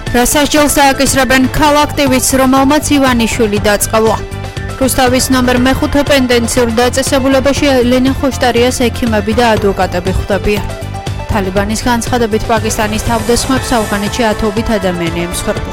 რასასჯელს დააკისრებენ ქალაქტივის, რომელმაც ივანიშვილი დაწყებლა. რუსთავის ნომერ მეხუთე პენდენციურ დაწესებულებაში ელენე ხოშტარიას ექიმები და ადვოკატები ხვდებიან. თალიბანის განცხადებით პაკისტანის თავდასხმებს ავღანეთში ათობით ადამიანი ემსხვერპლა.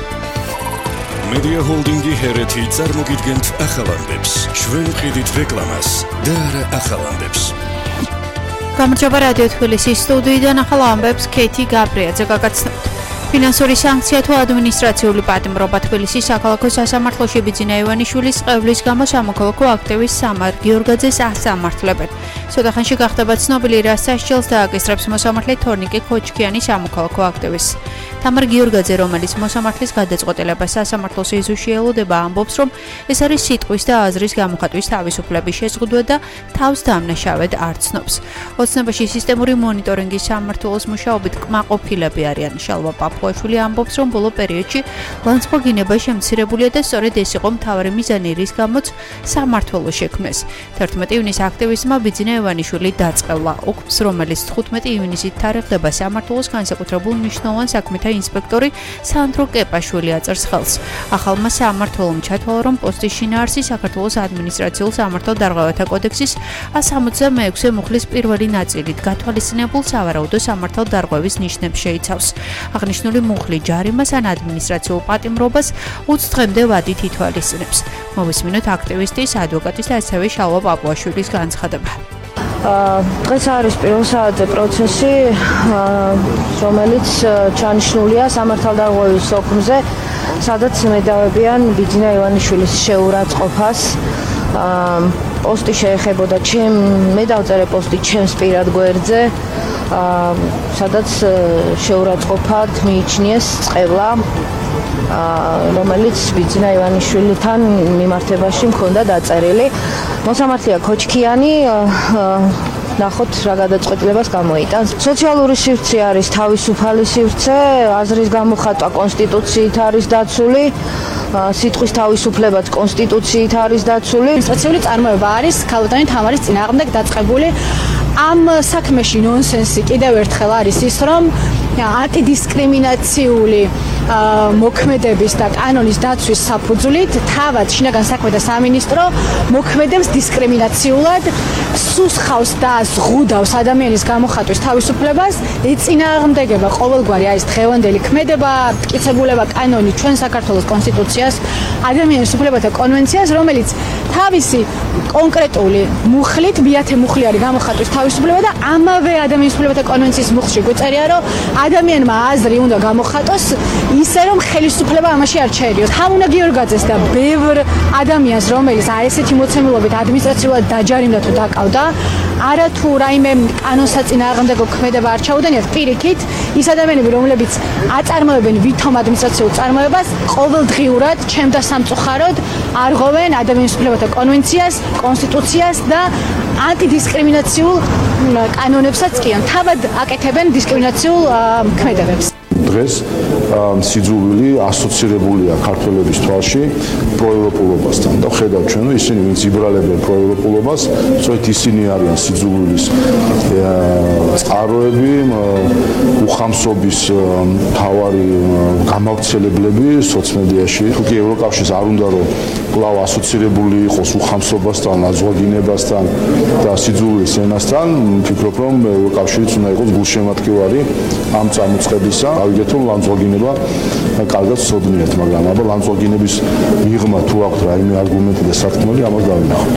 Media Holdingi ჰერეთი წარმოგიდგენთ ახალანდებს. ჩვენ ვყიდით რეკლამას და არა ახალანდებს. გამარჯობა რადიო თბილისის სტუდიიდან ახალ ამბებს ქეთი გაბრიაძე გაგაცნობთ. ფინანსური სანქცია თუ ადმინისტრაციული პატიმრობა თბილისის საქალაქო სასამართლოში ბიძინა ივანიშვილის ყევლის გამო სამოქალაქო აქტივის სამარ გიორგაძეს ასამართლებენ. სოთახანში გახდება ცნობილი რა სასჯელს დააკისრებს მოსამართლე თორნიკე ქოჩქიანი სამოქალაქო აქტივის. თამარ გიორგაძე, რომელიც მოსამართლის გადაწყვეტილებას სასამართლოს ეზოში ელოდება, ამბობს, რომ ეს არის სიტყვის და აზრის გამოხატვის თავისუფლების შეზღუდვა და თავს დამნაშავედ არ ცნობს. ოცნებაში სისტემური მონიტორინგის სამმართველოს მუშაობით კმაყოფილები არიან. შალვა პაპუაშვილი ამბობს, რომ ბოლო პერიოდში ლანძღვაგინება შემცირებულია და სწორედ ეს იყო მთავარი მიზანი, რის გამოც სამმართველო შექმნეს. 11 ივნის აქტივისტმა ბიძინა ივანიშვილი დაწყევლა. ოქს, რომელიც 15 ივნისით თარიღდება სამმართველოს განსაკუთრებულ მნიშვნელოვან საქმეთა ინსპექტორი სანდრო კეპაშვილი აწერს ხელს. ახალმა სამმართველომ ჩათვალა, რომ პოსტის შინაარსი საქართველოს ადმინისტრაციულ სამართალ დარღვევათა კოდექსის 166 მუხლის პირველი ნაწილით გათვალისწინებულ სავარაუდო სამართალ დარღვევის ნიშნებს შეიცავს. აღნიშნული მუხლი ჯარიმას ან ადმინისტრაციულ პატიმრობას 20 დღემდე ვადით ითვალისწინებს. მოვისმინოთ აქტივისტის, ადვოკატის და ასევე შალვა პაპუაშვილის განცხადება. დღეს არის პირველ საათზე პროცესი, რომელიც ჩანიშნულია სამართალდარღვევის ოქმზე, სადაც მედავებიან ბიძინა ივანიშვილის შეურაცხყოფას. პოსტი შეეხებოდა მე დავწერე პოსტი ჩემს პირად გვერდზე, სადაც შეურაცხყოფად მიიჩნიეს წყევლა, რომელიც ბიძინა ივანიშვილთან მიმართებაში მქონდა დაწერილი. მოსამართლეა ქოჩქიანი, ნახოთ რა გადაწყვეტილებას გამოიტანს. სოციალური სივრცე არის თავისუფალი სივრცე, აზრის გამოხატვა კონსტიტუციით არის დაცული, სიტყვის თავისუფლებაც კონსტიტუციით არის დაცული. ადმინისტრაციული წარმოება არის ქალბატონი თამარის წინააღმდეგ დაწყებული. ამ საქმეში ნონსენსი კიდევ ერთხელ არის ის, რომ ანტიდისკრიმინაციული მოქმედების და კანონის დაცვის საფუძვლით თავად შინაგან საქმეთა სამინისტრო მოქმედებს დისკრიმინაციულად, სუსხავს და ზღუდავს ადამიანის გამოხატვის თავისუფლებას, ეწინააღმდეგება ყოველგვარი არის დღევანდელი ქმედება, მტკიცებულება კანონი ჩვენ საქართველოს კონსტიტუციას, ადამიანის უფლებათა კონვენციას, რომელიც თავისი კონკრეტული მუხლით, მეათე მუხლი არის გამოხატვის თავისუფლება და ამავე ადამიანის უფლებათა კონვენციის მუხლში გვეწერია, რომ ადამიანმა აზრი უნდა გამოხატოს ისე, რომ ხელისუფლება ამაში არ ჩაერიოს. თამუნა გიორგაძეს და ბევრ ადამიანს, რომელიც ესეთი მოცემულობით ადმინისტრაციულად დაჯარიმდა თუ დაკავდა, არა თუ რაიმე კანონსაწინააღმდეგო ქმედება არ ჩაუდენიათ, პირიქით, ის ადამიანები, რომლებიც აწარმოებენ ვითომ ადმინისტრაციულ წარმოებას, ყოველდღიურად, ჩემ და სამწუხაროდ, არღვევენ ადამიანის უფლებათა კონვენციას, კონსტიტუციას და ანტიდისკრიმინაციულ კანონებსაც კი, თავად აკეთებენ დისკრიმინაციულ ქმედებებს. დღეს სიძულვილი ასოცირებულია ქართველების თვალში პროევროპულობასთან და ხედავთ ჩვენ, ისინი ვინც იბრალებენ პროევროპულობას, სწორედ ისინი არიან სიძულვილის წყაროები, უხამსობის მთავარი გამავრცელებლები სოციმედიაში. თუკი ევროკავშირს არ უნდა რომ კვლავ ასოცირებული იყოს უხამსობასთან, ლანძღვაგინებასთან და სიძულვილის ენასთან, ვფიქრობ, რომ ევროკავშირიც უნდა იყოს გულშემატკივარი ამ წამოწყებისა. ავიგეთ რომ ლანძღვაგინება კარგად ვცოდნიათ, მაგრამ აბა ლანძღვაგინების მიღმა თუ აქვს რაიმე არგუმენტი და სათქმელი, ამას დავინახოთ.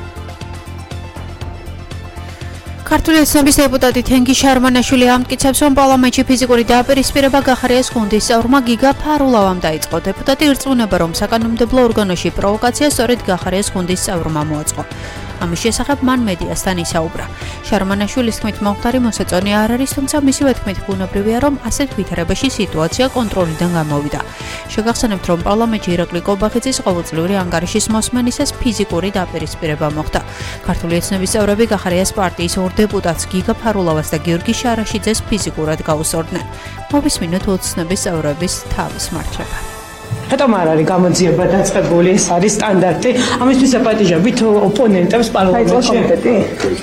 ქართული ოცნების დეპუტატი თენგი შარმანაშვილი ამტკიცებს, რომ პარლამენტში ფიზიკური დაპირისპირება გახარიას გუნდის წევრმა გიგა ფარულავამ დაიწყო. დეპუტატი ირწმუნება, რომ საკანონმდებლო ორგანოში პროვოკაცია სწორედ გახარიას გუნდის წევრმა მოაწყო. ამის შესახებ მან მედიასთან ისაუბრა. შარმანაშვილის თქმით, მომხდარი მოსაწონი არ არის, თუმცა მისივე თქმით, ბუნებრივია, რომ ასეთ ვითარებაში სიტუაცია კონტროლიდან გამოვიდა. შეგახსენებთ, რომ პარლამენტში ირაკლი კობახიძის ყოველწლიური ანგარიშის მოსმენისას ფიზიკური დაპირისპირება მოხდა. ქართული ოცნების წევრები გახარიას პარტიის ორ დეპუტატს გიგა ფარულავას და გიორგი შარაშიძეს ფიზიკურად გაუსწორდნენ. მოვისმინოთ ოცნების წევრების თავის მარჩება. რატომ არ არის გამოძიება დაწყებული? ეს არის სტანდარტი. ამისთვის აპატიჟებით ოპონენტებს პარლამენტში.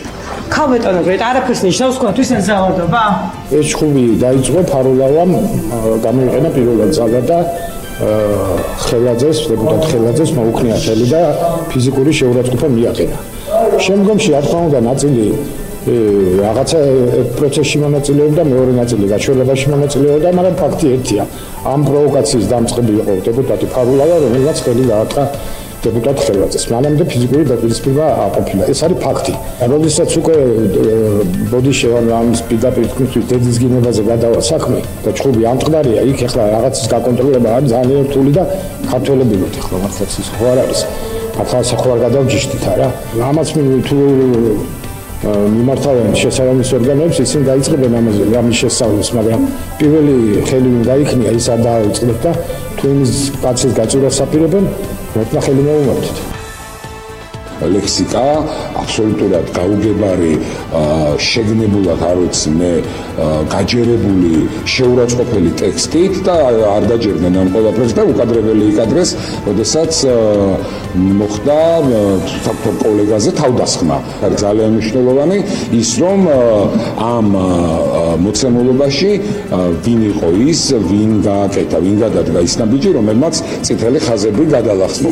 ქალბატონობრეთ არაფერს ნიშნავს თქვენთვის ეს ძალადობა? ეს ჩხუბი დაიწყო ფარულავამ გამოიყენა პირველად ძალა და ხელაძეს, დეპუტატ ხელაძეს მოუქნია ხელი და ფიზიკური შეურაცხყოფა მიაყენა. შემდგომში რა თქმა უნდა ნაწილი რაღაცა პროცესში მონაწილეობდა, მეორე ნაწილი გაჩვენებაში მონაწილეობდა, მაგრამ ფაქტი ერთია. ამ პროვოკაციის დამწყები იყო დეპუტატი ფარულავა, რომელსაც ხელი გააყრა დეპუტატ ხელაძეს. მანამდე ფიზიკური დაპირისპირება აყოფილა. ეს არის ფაქტი. როდესაც უკვე ბოდიშევან ამის პირდაპირ თქვენთვის დედის გინებაზე გადავა საქმე და ჩხუბი ამწყდარია, იქ ახლა რაღაცის გაკონტროლება არის ძალიან რთული და ქართველები ვართ ახლა მართლაც ის ხო არ არის. ახლა ხო არ გადავჯიშდით არა. ამას თუ მიმართავენ შესაბამის ორგანოებს, ისინი დაიწყებენ ამის შესწავლას, მაგრამ პირველი ხელი ვინ გაიქნია, ის არ დაიწყებს და თუ იმის კაცის გაჭირას აპირებენ, მოთხრა ხელი მოუმართეთ. ლექსიკა აბსოლუტურად გაუგებარი, შეგნებულად არ ვიცი მე, გაჯერებული, შეურაცხყოფელი ტექსტით და არ დაჯერდნენ ამ ყველაფერს და უკადრებელი იკადრეს, როდესაც მოხდა საფრთხო კოლეგაზე თავდასხმა. არის ძალიან მნიშვნელოვანი ის, რომ ამ მოცემულობაში ვინ იყო ის, ვინ გააკეთა, ვინ გადადგა ის ნაბიჯი, რომელმაც წითელი ხაზები გადალახსნა.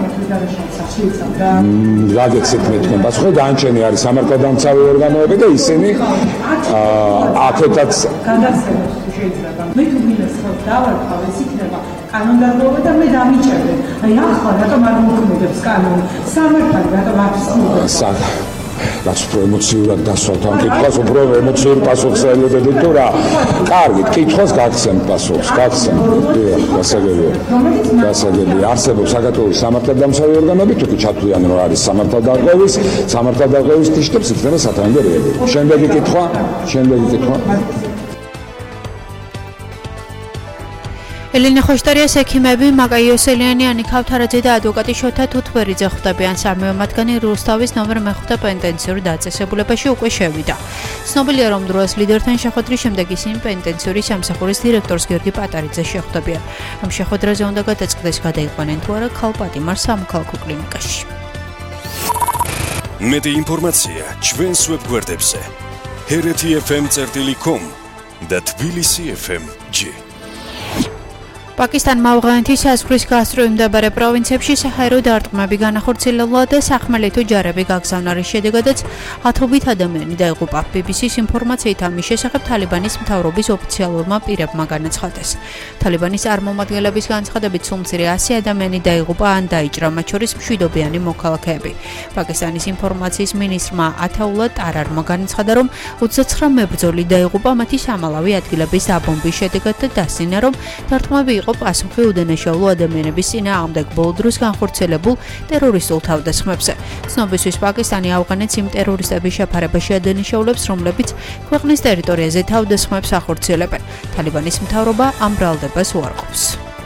რაგეცეთ მე თქვენ პასუხი განჩენი არის სამართალდამცავი ორგანოები და ისინი აქეთაც გადასცემს შეიძლება მე თუ ვილეს ხო დავარქავ ეს იქნება კანონდარღვევა და მე დამიჭერდე აი ახლა რატომ არ მოქმედებს კანონი სამართალი რატომ არ ცდილობს რაც უფრო ემოციურად დასვათ ამ კითხვას, უფრო ემოციურ პასუხს ელოდებთ თუ რა. კარგი, კითხვას გაგცემ პასუხს, გაგცემ. დიახ, გასაგებია. გასაგებია. არსებობს საქართველოს სამართალდამცავი ორგანოები, თუ კი ჩათვლიან რომ არის სამართალდამცავი ტიშტებს იქნება სათანადო რეაგირება. შემდეგი კითხვა. ელენე ხოშტარიას ექიმები მაკა იოსელიანი, ანი ქავთარაძე და ადვოკატი შოთა თუთბერიძე ხვდებიან. სამივე მათგანი რუსთავის ნომერ მე-5 პენტენციური დაწესებულებაში უკვე შევიდა. ცნობილია, რომ დროას ლიდერთან შეხვედრის შემდეგ ისინი პენტენციური სამსახურის დირექტორს გიორგი პატარიძეს შეხვდებიან. ამ შეხვედრაზე უნდა გადაწყდეს გადაიყვანენ თუ არა ქალპატიმარ სამოქალაქო კლინიკაში. მეტი ინფორმაცია ჩვენს ვებგვერდებზე hrt.fm.com და tbilisi.fm.g. პაკისტანმა ავღანეთის საზღვრის გასწვრივ მდებარე პროვინციებში საჰაერო დარტყმები განახორციელა და სახმელეთო ჯარები გაგზავნა, რის შედეგადაც ათობით ადამიანი დაიღუპა. BBC-ს ინფორმაციით ამის შესახებ თალიბანის მთავრობის ოფიციალურმა პირებმა განაცხადეს. თალიბანის წარმომადგენლების განცხადებით სულ მცირე 100 ადამიანი დაიღუპა ან დაიჭრა, მათ შორის მშვიდობიანი მოქალაქეები. პაკისტანის ინფორმაციის მინისტრმა ათაულა ტარარმა განაცხადა, რომ 29 მებრძოლი დაიღუპა მათი სამალავი ადგილების დაბომბვის შედეგად და დასცინა, რომ დარტყმები იყო პასუხი უდანაშაულო ადამიანების წინააღმდეგ ბოლო დროს განხორციელებულ ტერორისტულ თავდასხმებზე. ცნობისთვის პაკისტანი ავღანეთს იმ ტერორისტების შეფარებაში ადანაშაულებს, რომლებიც ქვეყნის ტერიტორიაზე თავდასხმებს ახორციელებენ. თალიბანის მთავრობა ამ ბრალდებას უარყოფს.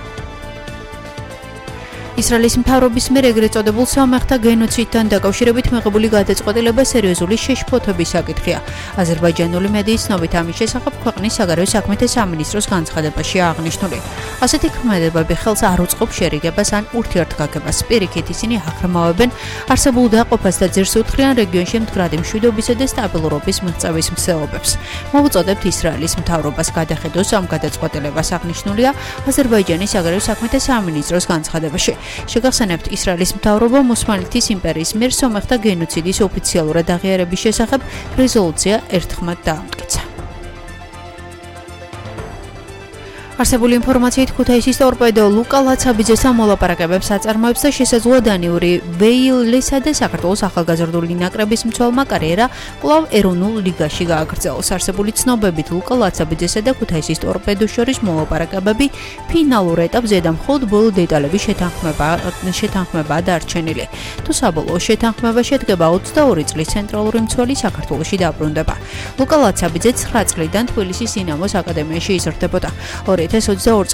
ისრაელის მთავრობის მიერ ეგრეთ წოდებულ სამეხთა გენოციდთან დაკავშირებით მიღებული გადაწყვეტილება სერიოზული შეშფოთების საკითხია. აზერბაიჯანული მედიის ცნობით ამის შესახებ ქვეყნის საგარეო საქმეთა სამინისტროს განცხადებაში აღნიშნული. ასეთი ქმედებები ხელს არ უწყობს შერიგებას ან ურთიერთგაგებას. პირიქით ისინი აღრმავებენ არსებულ დაყოფას და ძირს უთხრიან რეგიონში მდგრადი მშვიდობისა და სტაბილურობის მიღწევის მსელობებს. მოვუწოდებთ ისრაელის მთავრობას გადახედოს ამ გადაწყვეტილებას, აღნიშნულია აზერბაიჯანის საგარეო საქმეთა სამინისტროს განცხადებაში. შეგახსენებთ, ისრაელის მთავრობამ ოსმალეთის იმპერიის მიერ სომეხთა გენოციდის ოფიციალურად აღიარების შესახებ რეზოლუცია ერთხმად დაამტკიცა. არსებული ინფორმაციით ქუთაისის ტორპედო ლუკა ლაცაბიძესა მოლაპარაკებებს აწარმოებს და შესაძლოა დანიური ვეილესა და საქართველოს ახალგაზრდული ნაკრების მცველმა კარიერა კვლავ ეროვნულ ლიგაში გააგრძელოს. არსებული ცნობებით ლუკა ლაცაბიძესა და ქუთაისის ტორპედოს შორის მოლაპარაკებები ფინალურ ეტაპზე და მხოლოდ ბოლო დეტალების შეთანხმებაა დარჩენილი. თუ საბოლოო შეთანხმება შედგება 22 წლის ცენტრალური მცველი საქართველოში დაბრუნდება. ლუკა ლაცაბიძე 9 წლიდან თბილისის დინამოს აკადემიაში იზრდებოდა. 2022